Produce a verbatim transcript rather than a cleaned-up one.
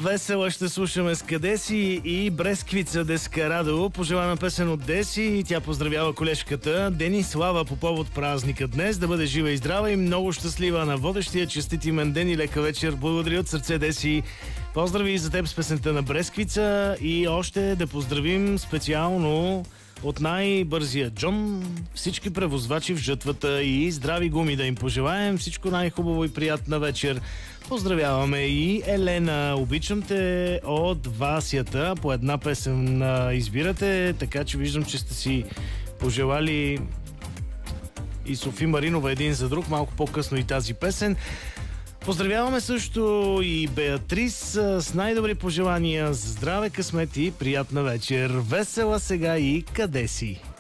Весела ще слушаме с Къде си и Бресквица Дескарадо. Пожелана песен от Деси. Тя поздравява колежката Дени Слава по повод празника днес. Да бъде жива и здрава и много щастлива на водещия. Честит имен ден и лека вечер. Благодаря от сърце, Деси. Поздрави и за теб с песента на Бресквица. И още да поздравим специално от най-бързия Джон всички превозвачи в жътвата и здрави гуми да им пожелаем. Всичко най-хубаво и приятна вечер. Поздравяваме и Елена. Обичам те от Васята. По една песен избирате, така че виждам, че сте си пожелали и Софи Маринова един за друг. Малко по-късно и тази песен. Поздравяваме също и Беатрис с най-добри пожелания за здраве, късмет и приятна вечер. Весела сега и Къде си?